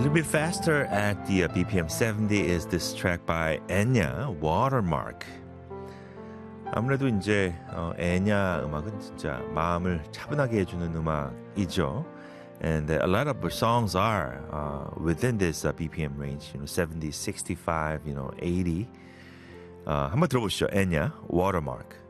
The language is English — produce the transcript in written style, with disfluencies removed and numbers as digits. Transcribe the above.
little bit faster at the BPM 70 is this track by Enya, Watermark. 아무래도 이제 에냐 음악은 진짜 마음을 차분하게 해주는 음악이죠. And a lot of her songs are within this BPM range, 70, 65, 80. 한번 들어보시죠. Enya, Watermark.